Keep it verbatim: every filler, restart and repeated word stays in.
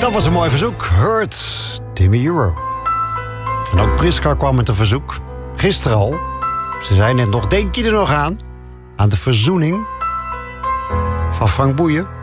Dat was een mooi verzoek. Hurt, Timmy Euro. En ook Priska kwam met een verzoek. Gisteren al. Ze zei net nog, denk je er nog aan? Aan de verzoening van Frank Boeien.